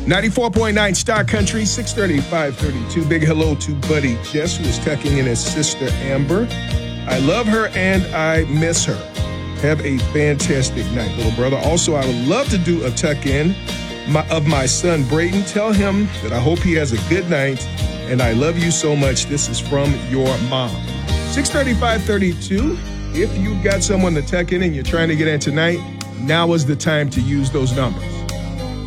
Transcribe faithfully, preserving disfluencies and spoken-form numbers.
ninety-four point nine Star Country, six thirty, five thirty-two. Big hello to Buddy Jess, who is tucking in his sister Amber. I love her and I miss her. Have a fantastic night, little brother. Also, I would love to do a tuck-in my, of my son, Brayden. Tell him that I hope he has a good night, and I love you so much. This is from your mom. six thirty, five thirty-two. If you've got someone to tuck in and you're trying to get in tonight, now is the time to use those numbers.